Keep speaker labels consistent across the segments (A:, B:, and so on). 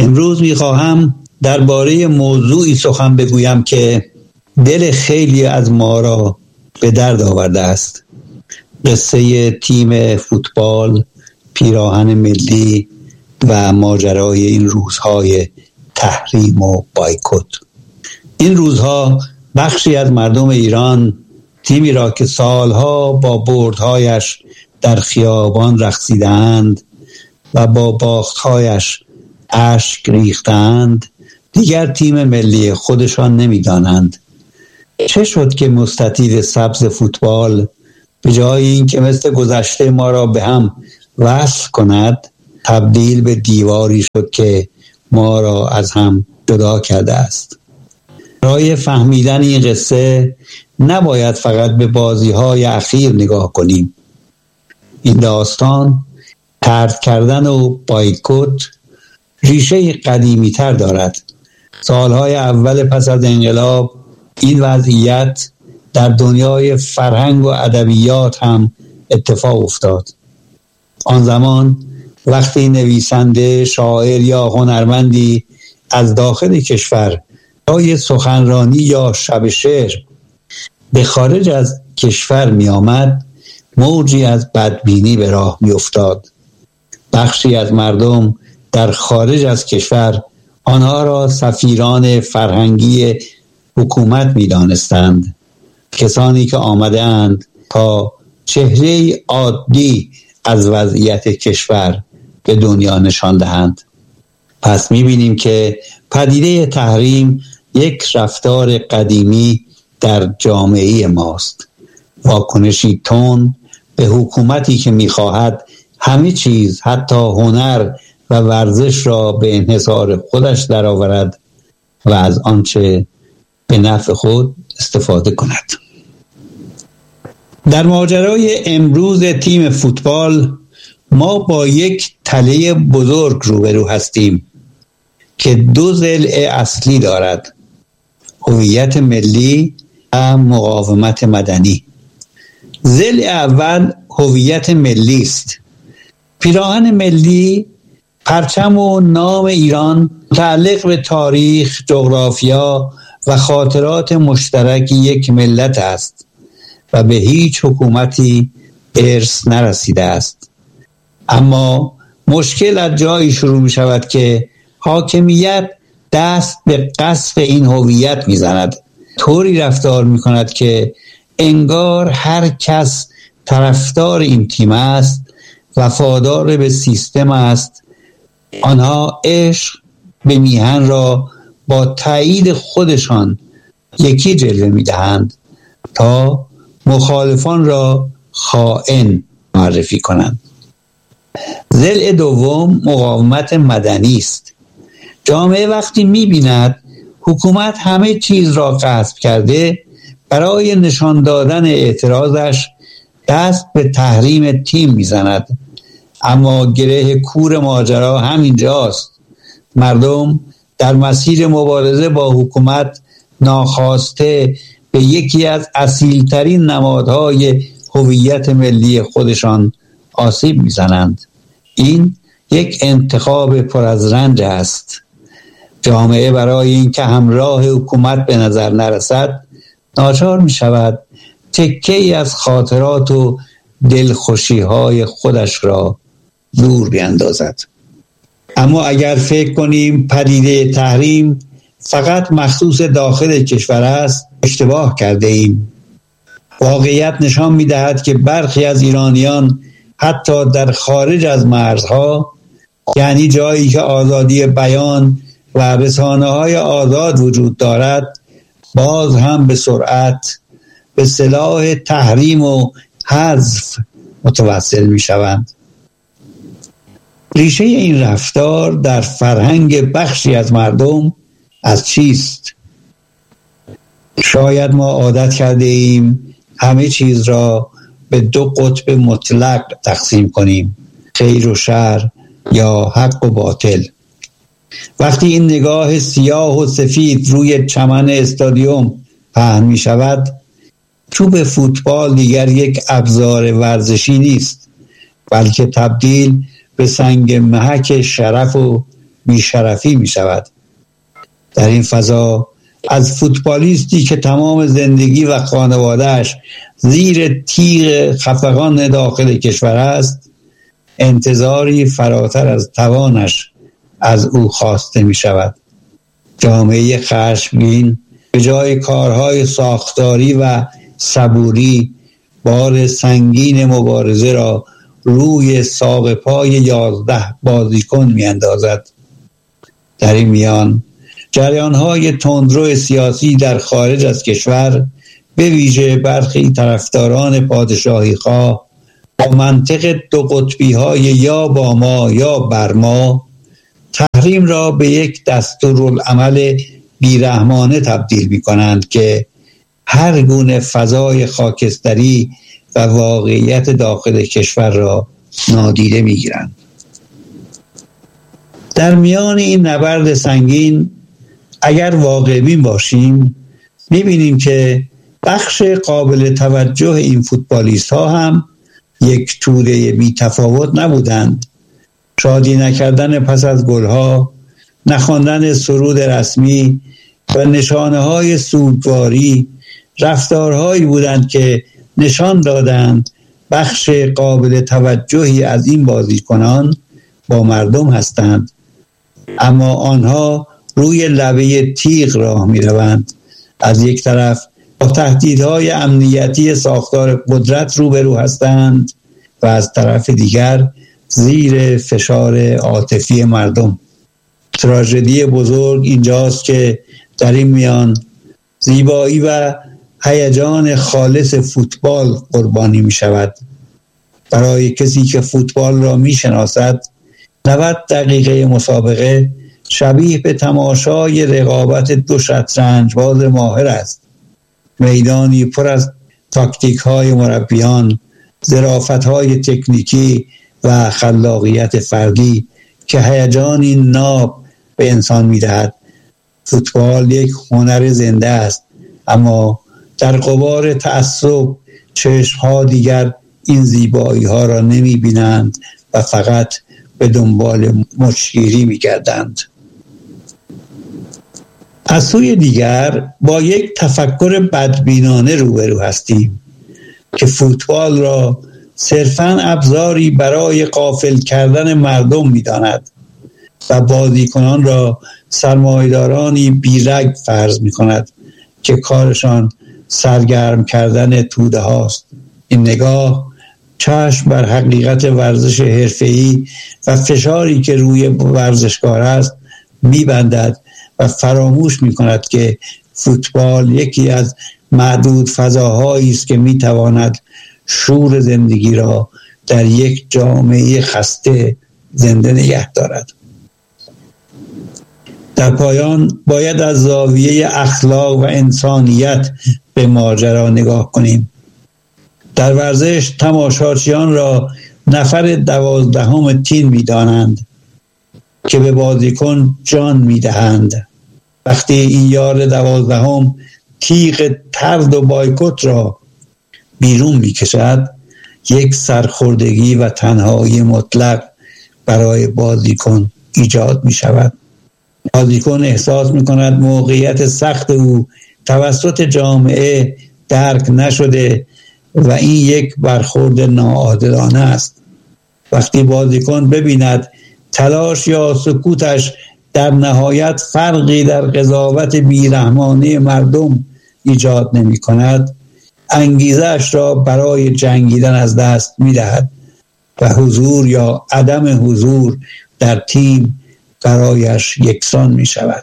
A: امروز میخواهم درباره موضوعی سخن بگویم که دل خیلی از ما را به درد آورده است. قصه تیم فوتبال، پیراهن ملی و ماجرای این روزهای تحریم و بایکوت. این روزها بخشی از مردم ایران تیمی را که سالها با بردهایش در خیابان رقصیدند و با باختهایش اشک ریختند دیگر تیم ملی خودشان نمی‌دانند. چه شد که مستطیل سبز فوتبال به جای اینکه مثل گذشته ما را به هم وصل کند تبدیل به دیواری شد که ما را از هم جدا کرده است؟ برای فهمیدن این قصه نباید فقط به بازی‌های اخیر نگاه کنیم. این داستان طرد کردن و بایکوت ریشه قدیمی تر دارد. سالهای اول پس از انقلاب این وضعیت در دنیای فرهنگ و ادبیات هم اتفاق افتاد. آن زمان وقتی نویسنده، شاعر یا هنرمندی از داخل کشور برای سخنرانی یا شب شعر به خارج از کشور می آمد، موجی از بدبینی به راه می افتاد. بخشی از مردم در خارج از کشور آنها را سفیران فرهنگی حکومت می دانستند، کسانی که آمده اند تا چهره عادی از وضعیت کشور به دنیا نشان دهند. پس می بینیم که پدیده تحریم یک رفتار قدیمی در جامعه ماست، واکنشی تند به حکومتی که می خواهد همه چیز حتی هنر و ورزش را به انحصار خودش درآورد و از آنچه به نفع خود استفاده کند. در ماجرای امروز تیم فوتبال ما با یک تله بزرگ روبرو هستیم که دو ضلع اصلی دارد: هویت ملی و مقاومت مدنی. ضلع اول هویت ملی است. پیراهن ملی پرچم و نام ایران متعلق به تاریخ، جغرافیا و خاطرات مشترک یک ملت است و به هیچ حکومتی ارث نرسیده است. اما مشکل از جایی شروع می شود که حاکمیت دست به غصب این هویت می زند. طوری رفتار می کند که انگار هر کس طرفدار این تیم است، وفادار به سیستم است. آنها عشق به میهن را با تایید خودشان یکی جلوه می دهند تا مخالفان را خائن معرفی کنند. ضلع دوم مقاومت مدنی است. جامعه وقتی می بیند حکومت همه چیز را غصب کرده، برای نشان دادن اعتراضش دست به تحریم تیم می زند. اما گره کور ماجرا همینجاست. مردم در مسیر مبارزه با حکومت ناخواسته به یکی از اصیلترین نمادهای هویت ملی خودشان آسیب میزنند. این یک انتخاب پر از رنج است. جامعه برای اینکه همراه حکومت به نظر نرسد ناچار می شود تکه‌ای از خاطرات و دلخوشی‌های خودش را دور بیندازد. اما اگر فکر کنیم پدیده تحریم فقط مخصوص داخل کشور است، اشتباه کرده ایم. واقعیت نشان می دهد که برخی از ایرانیان حتی در خارج از مرزها، یعنی جایی که آزادی بیان و رسانه‌های آزاد وجود دارد، باز هم به سرعت به سلاح تحریم و حذف متوسل می شوند. ریشه این رفتار در فرهنگ بخشی از مردم از چیست؟ شاید ما عادت کرده ایم همه چیز را به دو قطب مطلق تقسیم کنیم: خیر و شر یا حق و باطل. وقتی این نگاه سیاه و سفید روی چمن استادیوم پهن می شود، توپ فوتبال دیگر یک ابزار ورزشی نیست، بلکه تبدیل به سنگ محک شرف و بیشرفی می شود. در این فضا از فوتبالیستی که تمام زندگی و خانوادهش زیر تیغ خفقان داخل کشور است، انتظاری فراتر از توانش از او خواسته می شود. جامعه خشمگین به جای کارهای ساختاری و صبوری بار سنگین مبارزه را روی ساق پای 11 بازیکن می اندازد. در این میان جریان‌های تندرو سیاسی در خارج از کشور به ویژه برخی طرفداران پادشاهی خواه با منطق دو قطبی‌های یا با ما یا بر ما تحریم را به یک دستورالعمل بیرحمانه تبدیل می‌کنند که هر گونه فضای خاکستری و واقعیت داخل کشور را نادیده می‌گیرند. در میان این نبرد سنگین اگر واقع‌بین باشیم می‌بینیم که بخش قابل توجه این فوتبالیست‌ها هم یک توده بی‌تفاوت نبودند. شادی نکردن پس از گل‌ها، نخواندن سرود رسمی و نشانه‌های سوگواری رفتارهایی بودند که نشان دادند بخش قابل توجهی از این بازیکنان با مردم هستند، اما آنها روی لبه تیغ راه می‌روند. از یک طرف با تهدیدهای امنیتی ساختار قدرت روبرو هستند و از طرف دیگر زیر فشار عاطفی مردم. تراژدی بزرگ اینجاست که در این میان زیبایی و هیجان خالص فوتبال قربانی می شود. برای کسی که فوتبال را می شناسد 90 دقیقه مسابقه شبیه به تماشای رقابت دو شطرنج‌باز ماهر است. میدانی پر از تاکتیک‌های مربیان، ظرافت‌های تکنیکی و خلاقیت فردی که هیجانی ناب به انسان می‌دهد. فوتبال یک هنر زنده است، اما در غبار تعصب چشم‌ها دیگر این زیبایی‌ها را نمی‌بینند و فقط به دنبال مچگیری می‌گردند. از سوی دیگر با یک تفکر بدبینانه روبرو هستیم که فوتبال را صرفاً ابزاری برای غافل کردن مردم می‌داند و بازیکنان را سرمایه‌دارانی بیرگ فرض می‌کند که کارشان سرگرم کردن توده هاست. این نگاه چشم بر حقیقت ورزش حرفه‌ای و فشاری که روی ورزشکار است می‌بندد و فراموش می‌کند که فوتبال یکی از معدود فضاهایی است که می‌تواند شور زندگی را در یک جامعه خسته زنده نگه دارد. در پایان باید از زاویه اخلاق و انسانیت به ماجرا نگاه کنیم. در ورزش تماشاچیان را نفر 12 تیم می‌دانند که به بازیکن جان می‌دهند. وقتی این یار 12 تیغ طرد و بایکوت را بیرون می‌کشد، یک سرخوردگی و تنهایی مطلق برای بازیکن ایجاد می‌شود. بازیکن احساس می‌کند موقعیت سخت او توسط جامعه درک نشده و این یک برخورد ناعادلانه است. وقتی بازیکن ببیند تلاش یا سکوتش در نهایت فرقی در قضاوت بیرحمانه مردم ایجاد نمی‌کند، انگیزه‌اش را برای جنگیدن از دست می‌دهد و حضور یا عدم حضور در تیم برایش یکسان می‌شود.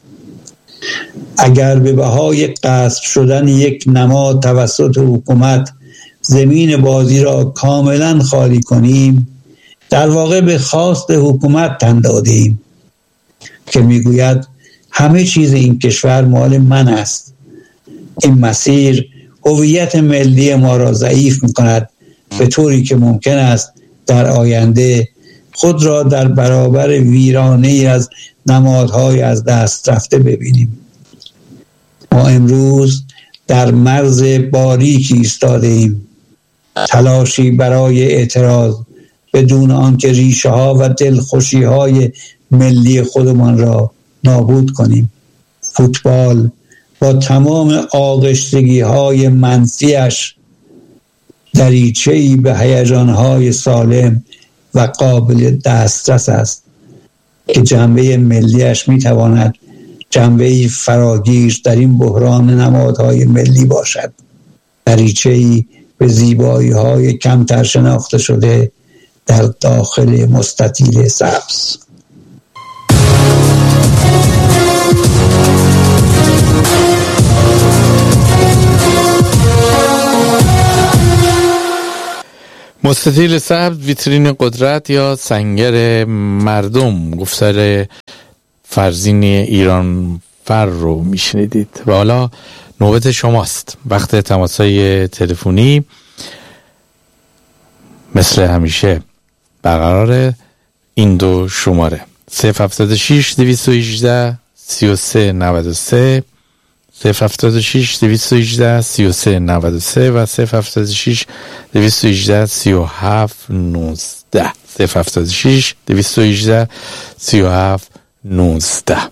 A: اگر به بهای غصب شدن یک نماد توسط حکومت زمین بازی را کاملا خالی کنیم، در واقع به خواست حکومت تن دادیم که میگوید همه چیز این کشور مال من است. این مسیر هویت ملی ما را ضعیف می‌کند به طوری که ممکن است در آینده خود را در برابر ویرانه‌ای از نمادهای از دست رفته ببینیم. ما امروز در مرز باریکی ایستاده‌ایم. تلاشی برای اعتراض بدون آنکه ریشه‌ها و دلخوشی‌های ملی خودمان را نابود کنیم. فوتبال با تمام آغشتگی‌های منفیش دریچه‌ای به هیجان‌های سالم و قابل دسترس است که جنبه ملیش می‌تواند جنبه‌ای فراگیر در این بحران نمادهای ملی باشد. دریچه‌ای به زیبایی‌های کمتر شناخته شده در داخل مستطیل سبز.
B: مستطیل سبز، ویترین قدرت یا سنگر مردم، گفتار فرزین ایران فر رو میشنیدید و حالا نوبت شماست. وقت تماسای تلفنی مثل همیشه برقرار این دو شماره 076 218 3393 076 218 3393 و 076 218 3719 076 218 3719.